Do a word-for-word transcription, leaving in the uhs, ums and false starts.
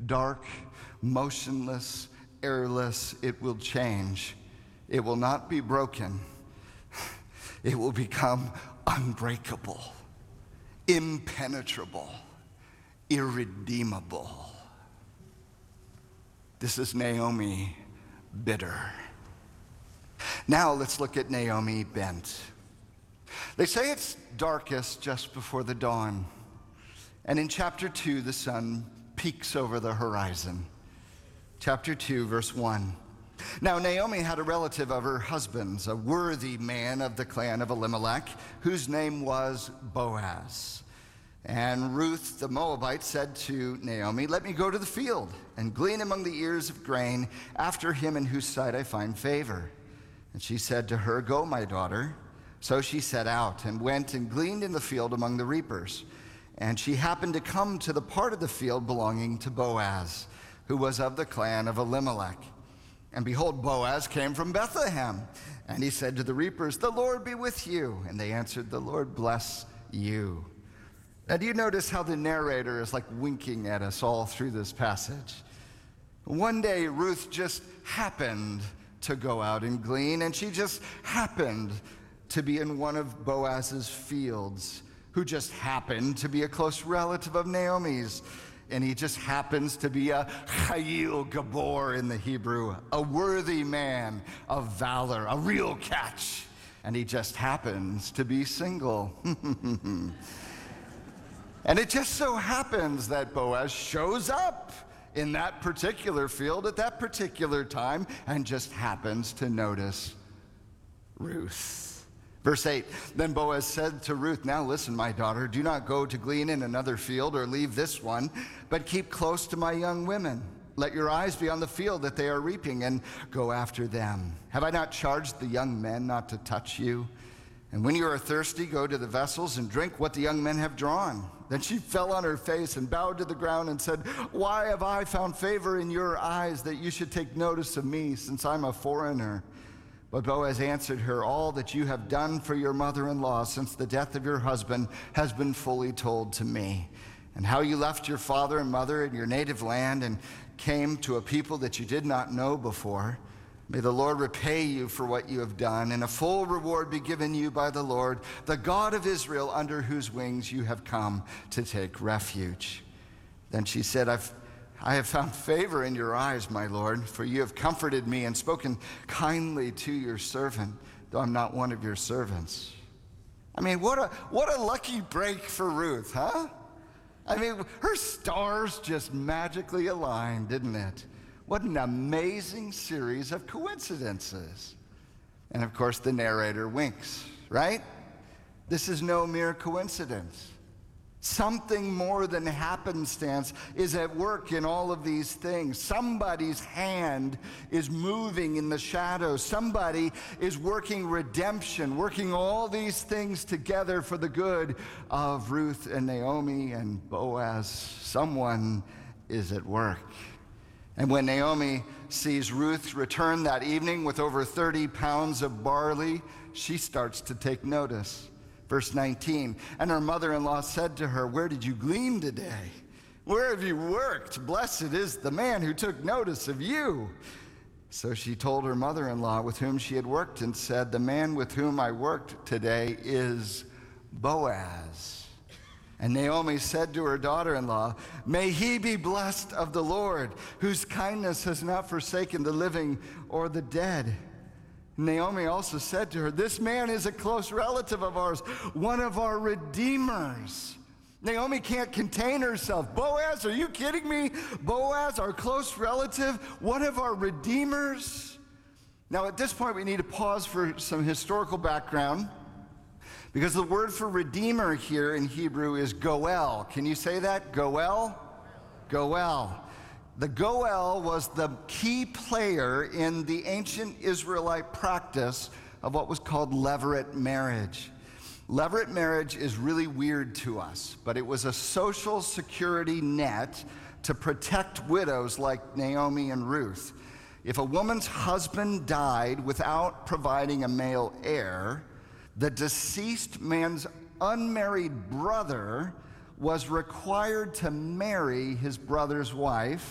dark, motionless, airless. It will change. It will not be broken. It will become unbreakable, impenetrable, irredeemable. This is Naomi bitter. Now let's look at Naomi bent. They say it's darkest just before the dawn. And in chapter two, the sun peeks over the horizon. Chapter two, verse one. Now Naomi had a relative of her husband's, a worthy man of the clan of Elimelech, whose name was Boaz. And Ruth the Moabite said to Naomi, "Let me go to the field and glean among the ears of grain after him in whose sight I find favor." And she said to her, "Go, my daughter." So she set out and went and gleaned in the field among the reapers. And she happened to come to the part of the field belonging to Boaz, who was of the clan of Elimelech. And behold, Boaz came from Bethlehem. And he said to the reapers, "The Lord be with you." And they answered, "The Lord bless you." Now, do you notice how the narrator is like winking at us all through this passage? One day, Ruth just happened to go out and glean, and she just happened to be in one of Boaz's fields, who just happened to be a close relative of Naomi's. And he just happens to be a Chayil Gabor in the Hebrew, a worthy man of valor, a real catch. And he just happens to be single. And it just so happens that Boaz shows up in that particular field at that particular time and just happens to notice Ruth. Verse eight, then Boaz said to Ruth, "Now listen, my daughter, do not go to glean in another field or leave this one, but keep close to my young women. Let your eyes be on the field that they are reaping and go after them. Have I not charged the young men not to touch you? And when you are thirsty, go to the vessels and drink what the young men have drawn." Then she fell on her face and bowed to the ground and said, "Why have I found favor in your eyes that you should take notice of me, since I'm a foreigner?" But Boaz answered her, "All that you have done for your mother-in-law since the death of your husband has been fully told to me, and how you left your father and mother in your native land and came to a people that you did not know before. May the Lord repay you for what you have done, and a full reward be given you by the Lord, the God of Israel, under whose wings you have come to take refuge." Then she said, I've I have found favor in your eyes, my Lord, for you have comforted me and spoken kindly to your servant, though I'm not one of your servants. I mean, what a what a lucky break for Ruth, huh? I mean, her stars just magically aligned, didn't it? What an amazing series of coincidences. And of course, the narrator winks, right? This is no mere coincidence. Something more than happenstance is at work in all of these things. Somebody's hand is moving in the shadows. Somebody is working redemption, working all these things together for the good of Ruth and Naomi and Boaz. Someone is at work. And when Naomi sees Ruth return that evening with over thirty pounds of barley, she starts to take notice. Verse nineteen, and her mother-in-law said to her, "Where did you glean today? Where have you worked? Blessed is the man who took notice of you." So she told her mother-in-law with whom she had worked and said, "The man with whom I worked today is Boaz." And Naomi said to her daughter-in-law, "May he be blessed of the Lord, whose kindness has not forsaken the living or the dead." Naomi also said to her, "This man is a close relative of ours, one of our redeemers." Naomi can't contain herself. "Boaz, are you kidding me? Boaz, our close relative, one of our redeemers?" Now at this point we need to pause for some historical background, because the word for redeemer here in Hebrew is goel. Can you say that? Goel? Goel. The Goel was the key player in the ancient Israelite practice of what was called levirate marriage. Levirate marriage is really weird to us, but it was a social security net to protect widows like Naomi and Ruth. If a woman's husband died without providing a male heir, the deceased man's unmarried brother was required to marry his brother's wife